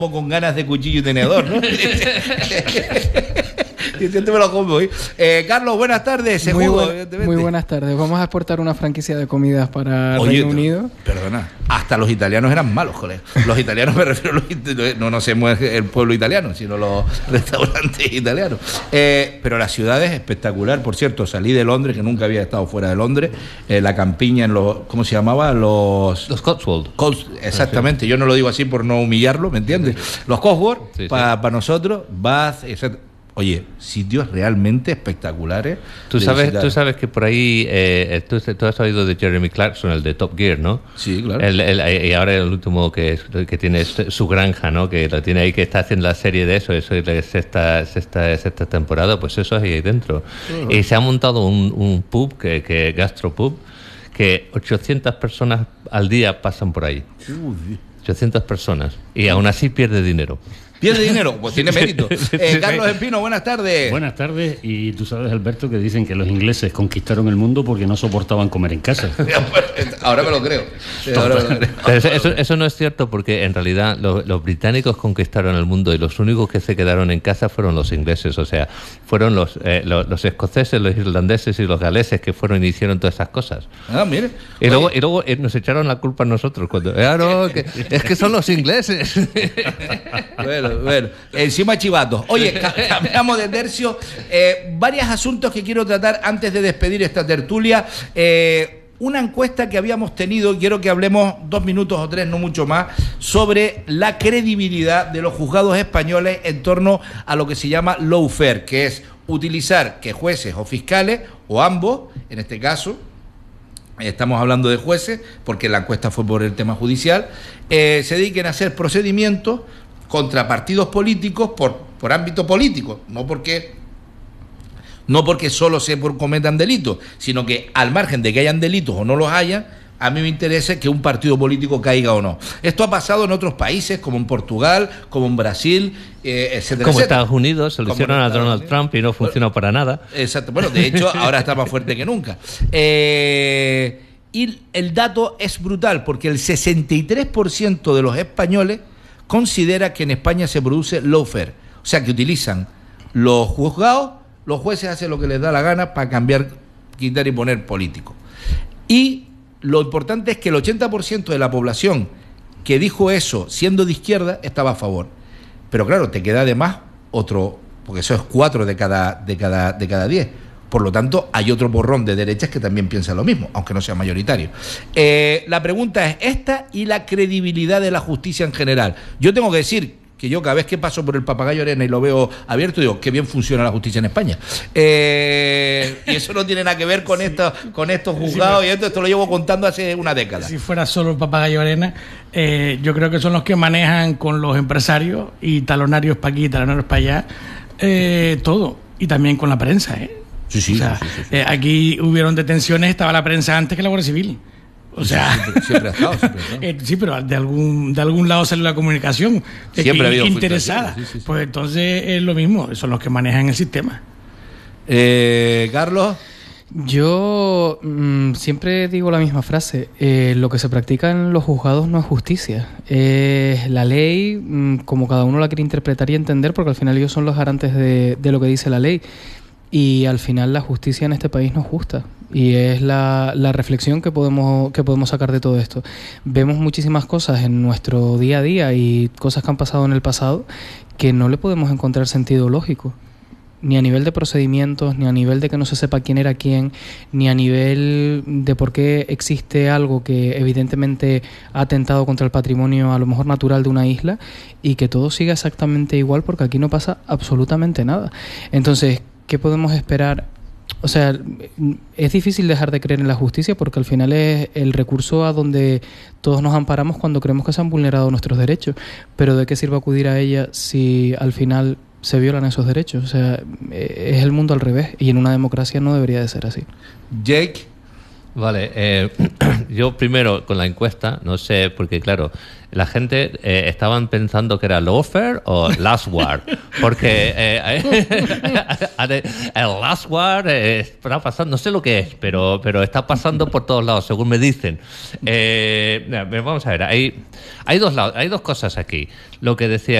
con ganas de cuchillo y tenedor, ¿no? Me lo como, Carlos, buenas tardes. Muy buenas tardes. Vamos a exportar una franquicia de comidas para Reino Unido. Perdona, hasta los italianos eran malos, joder. Los italianos, me refiero a no sé el pueblo italiano, sino los restaurantes italianos. Pero la ciudad es espectacular. Por cierto, salí de Londres, que nunca había estado fuera de Londres. La campiña en los, ¿cómo se llamaba? Los Cotswold. Exactamente, yo no lo digo así por no humillarlo, ¿me entiendes? Los Cotswold, sí. Para nosotros, Bath, etc. Oye, sitios realmente espectaculares. Tú sabes que por ahí, tú has oído de Jeremy Clarkson, el de Top Gear, ¿no? Sí, claro. Y ahora el último que tiene su granja, ¿no? Que lo tiene ahí, que está haciendo la serie de eso es sexta temporada, pues eso es ahí dentro. Uh-huh. Y se ha montado un pub, que gastropub, que 800 personas al día pasan por ahí. 800 personas. Y aún así pierde dinero. ¿Pierde dinero? Pues tiene mérito. Carlos Espino, buenas tardes. Buenas tardes. Y tú sabes, Alberto, que dicen que los ingleses conquistaron el mundo porque no soportaban comer en casa. Ahora me lo creo. Pero eso no es cierto, porque en realidad los británicos conquistaron el mundo y los únicos que se quedaron en casa fueron los ingleses. O sea, fueron los escoceses, los irlandeses y los galeses que fueron y hicieron todas esas cosas. Ah, mire. Y luego nos echaron la culpa a nosotros. Es que son los ingleses. Bueno, encima chivatos. Oye, cambiamos de tercio. Varios asuntos que quiero tratar antes de despedir esta tertulia. Una encuesta que habíamos tenido, quiero que hablemos 2 minutos o 3, no mucho más, sobre la credibilidad de los juzgados españoles en torno a lo que se llama lawfare, que es utilizar que jueces o fiscales, o ambos, en este caso, estamos hablando de jueces, porque la encuesta fue por el tema judicial, se dediquen a hacer procedimientos contra partidos políticos por ámbito político, no porque solo se cometan delitos, sino que al margen de que hayan delitos o no los haya, a mí me interesa que un partido político caiga o no. Esto ha pasado en otros países, como en Portugal, como en Brasil, etcétera. Como Estados Unidos, se lo hicieron a Donald Trump y no funcionó para nada. Exacto. Bueno, de hecho, ahora está más fuerte que nunca. Y el dato es brutal, porque el 63% de los españoles considera que en España se produce lawfare, o sea que utilizan los juzgados, los jueces hacen lo que les da la gana para cambiar, quitar y poner políticos. Y lo importante es que el 80% de la población que dijo eso, siendo de izquierda, estaba a favor. Pero claro, te queda además otro, porque eso es 4 de cada 10. Por lo tanto, hay otro borrón de derechas que también piensa lo mismo, aunque no sea mayoritario. La pregunta es esta y la credibilidad de la justicia en general. Yo tengo que decir que yo cada vez que paso por el Papagayo Arena y lo veo abierto, digo, qué bien funciona la justicia en España. Y eso no tiene nada que ver con, sí, con estos juzgados, sí, y esto lo llevo contando hace una década. Si fuera solo el Papagayo Arena, yo creo que son los que manejan con los empresarios y talonarios para aquí, talonarios para allá, todo. Y también con la prensa, Sí. O sea, sí. Aquí hubieron detenciones, estaba la prensa antes que la Guardia Civil. O sea, siempre ha estado. Sí, pero de algún lado sale la comunicación siempre ha habido interesada. Sí. Pues entonces es lo mismo, son los que manejan el sistema. Carlos. Yo siempre digo la misma frase. Lo que se practica en los juzgados no es justicia. La ley, como cada uno la quiere interpretar y entender, porque al final ellos son los garantes de lo que dice la ley. Y al final la justicia en este país no es justa. Y es la reflexión que podemos sacar de todo esto. Vemos muchísimas cosas en nuestro día a día y cosas que han pasado en el pasado que no le podemos encontrar sentido lógico. Ni a nivel de procedimientos, ni a nivel de que no se sepa quién era quién, ni a nivel de por qué existe algo que evidentemente ha atentado contra el patrimonio a lo mejor natural de una isla y que todo siga exactamente igual porque aquí no pasa absolutamente nada. Entonces, ¿qué podemos esperar? O sea, es difícil dejar de creer en la justicia porque al final es el recurso a donde todos nos amparamos cuando creemos que se han vulnerado nuestros derechos. Pero ¿de qué sirve acudir a ella si al final se violan esos derechos? O sea, es el mundo al revés y en una democracia no debería de ser así. Jake. Vale, yo primero con la encuesta, no sé, porque claro, la gente estaban pensando que era Lawfare o Last War, porque el Last War está pasando, no sé lo que es, pero está pasando por todos lados, según me dicen. Vamos a ver, hay dos lados, hay dos cosas aquí. Lo que decía